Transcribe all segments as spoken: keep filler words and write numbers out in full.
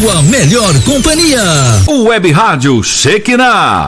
sua melhor companhia. O Web Rádio Shekinah.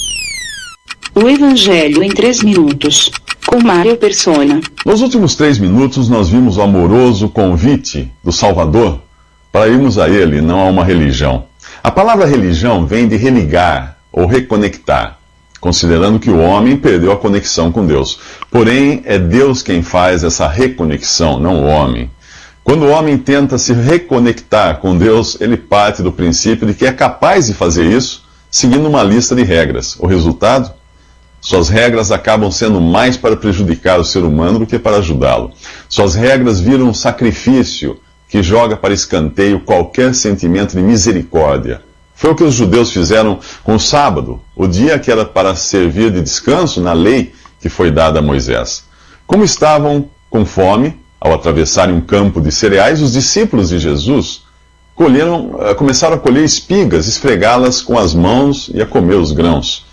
O Evangelho em três minutos, com Mário Persona. Nos últimos três minutos nós vimos o amoroso convite do Salvador para irmos a Ele, não a uma religião. A palavra religião vem de religar ou reconectar, considerando que o homem perdeu a conexão com Deus. Porém, é Deus quem faz essa reconexão, não o homem. Quando o homem tenta se reconectar com Deus, ele parte do princípio de que é capaz de fazer isso seguindo uma lista de regras. O resultado? Suas regras acabam sendo mais para prejudicar o ser humano do que para ajudá-lo. Suas regras viram um sacrifício que joga para escanteio qualquer sentimento de misericórdia. Foi o que os judeus fizeram com o sábado, o dia que era para servir de descanso na lei que foi dada a Moisés. Como estavam com fome, ao atravessarem um campo de cereais, os discípulos de Jesus colheram, começaram a colher espigas, esfregá-las com as mãos e a comer os grãos.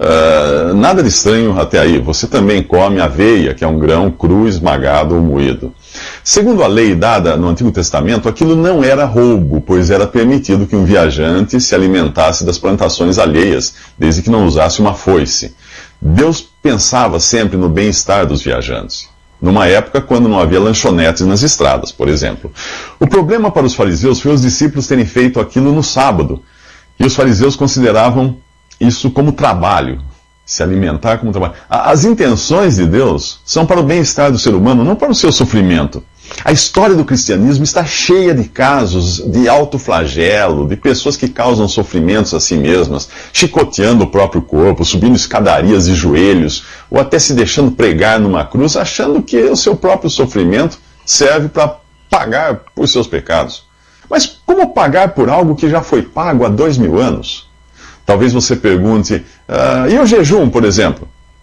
Uh, nada de estranho até aí. Você também come aveia, que é um grão cru, esmagado ou moído. Segundo a lei dada no Antigo Testamento, aquilo não era roubo, pois era permitido que um viajante se alimentasse das plantações alheias, desde que não usasse uma foice. Deus pensava sempre no bem-estar dos viajantes, numa época quando não havia lanchonetes nas estradas, por exemplo. O problema para os fariseus foi os discípulos terem feito aquilo no sábado, e os fariseus consideravam isso como trabalho, se alimentar como trabalho. As intenções de Deus são para o bem-estar do ser humano, não para o seu sofrimento. A história do cristianismo está cheia de casos de autoflagelo, de pessoas que causam sofrimentos a si mesmas, chicoteando o próprio corpo, subindo escadarias de joelhos, ou até se deixando pregar numa cruz, achando que o seu próprio sofrimento serve para pagar por seus pecados. Mas como pagar por algo que já foi pago há dois mil anos? Talvez você pergunte, ah, e o jejum, por exemplo?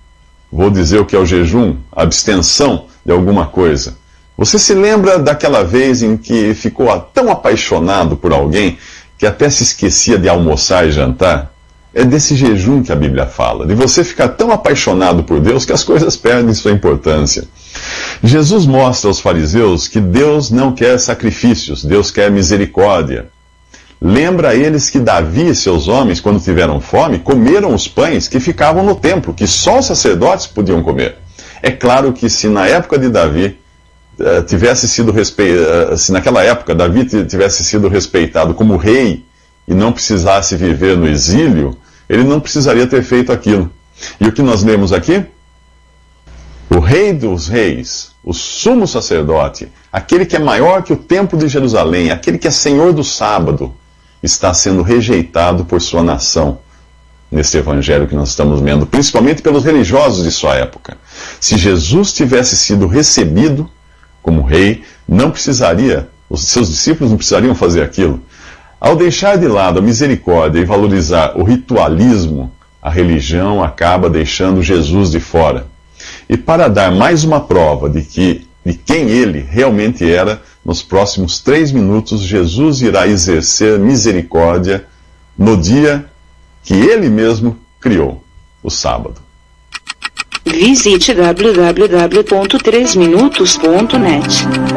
Vou dizer o que é o jejum, a abstenção de alguma coisa. Você se lembra daquela vez em que ficou tão apaixonado por alguém que até se esquecia de almoçar e jantar? É desse jejum que a Bíblia fala, de você ficar tão apaixonado por Deus que as coisas perdem sua importância. Jesus mostra aos fariseus que Deus não quer sacrifícios, Deus quer misericórdia. Lembra a eles que Davi e seus homens, quando tiveram fome, comeram os pães que ficavam no templo, que só os sacerdotes podiam comer. É claro que se na época de Davi uh, tivesse sido respeitado, uh, se naquela época Davi tivesse sido respeitado como rei e não precisasse viver no exílio, ele não precisaria ter feito aquilo. E o que nós lemos aqui? O rei dos reis, o sumo sacerdote, aquele que é maior que o templo de Jerusalém, aquele que é senhor do sábado, está sendo rejeitado por sua nação nesse evangelho que nós estamos lendo, principalmente pelos religiosos de sua época. Se Jesus tivesse sido recebido como rei, não precisaria, os seus discípulos não precisariam fazer aquilo. Ao deixar de lado a misericórdia e valorizar o ritualismo, a religião acaba deixando Jesus de fora. E para dar mais uma prova de que de quem ele realmente era, nos próximos três minutos, Jesus irá exercer misericórdia no dia que ele mesmo criou, o sábado. Visite w w w ponto três minutos ponto net.